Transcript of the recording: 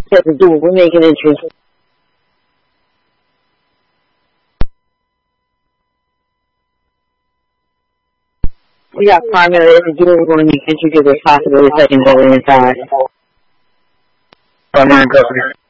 Has to do what we're making interest. We got primary to do what we're going to make interest because there's possibility of secondary inside. Primary and custody.